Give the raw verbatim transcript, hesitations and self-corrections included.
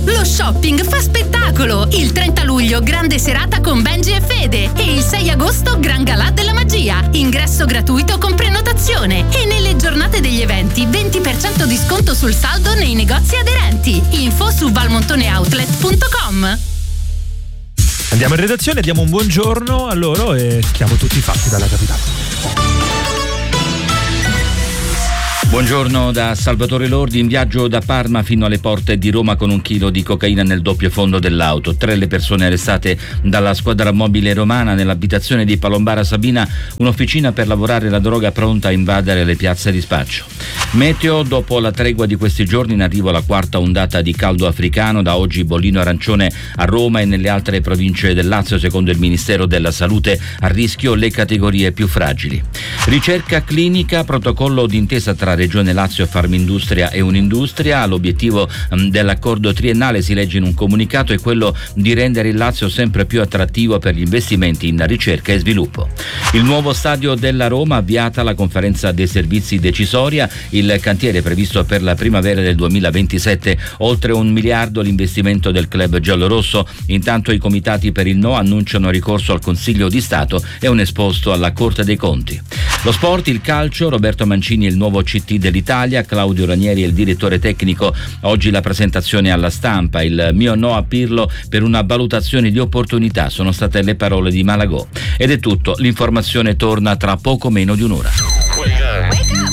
Lo shopping fa spettacolo! Il trenta luglio grande serata con Benji e Fede e il sei agosto gran galà della magia. Ingresso gratuito con prenotazione e nelle giornate degli eventi venti per cento di sconto sul saldo nei negozi aderenti. Info su valmontoneoutlet punto com. Andiamo in redazione, diamo un buongiorno a loro e sentiamo tutti i fatti dalla capitale. Buongiorno da Salvatore Lordi, in viaggio da Parma fino alle porte di Roma con un chilo di cocaina nel doppio fondo dell'auto. Tre le persone arrestate dalla squadra mobile romana nell'abitazione di Palombara Sabina, un'officina per lavorare la droga pronta a invadere le piazze di spaccio. Meteo, dopo la tregua di questi giorni in arrivo la quarta ondata di caldo africano, da oggi bollino arancione a Roma e nelle altre province del Lazio, secondo il Ministero della Salute, a rischio le categorie più fragili. Ricerca clinica, protocollo d'intesa tra Regione Lazio, Farmindustria e Unindustria. L'obiettivo dell'accordo triennale, si legge in un comunicato, è quello di rendere il Lazio sempre più attrattivo per gli investimenti in ricerca e sviluppo. Il nuovo stadio della Roma, avviata la conferenza dei servizi decisoria, il cantiere previsto per la primavera del duemilaventisette, oltre un miliardo l'investimento del club giallorosso. Intanto i comitati per il no annunciano ricorso al Consiglio di Stato e un esposto alla Corte dei Conti. Lo sport, il calcio, Roberto Mancini è il nuovo C T dell'Italia, Claudio Ranieri è il direttore tecnico. Oggi la presentazione alla stampa, il mio no a Pirlo per una valutazione di opportunità, sono state le parole di Malagò. Ed è tutto, l'informazione torna tra poco meno di un'ora.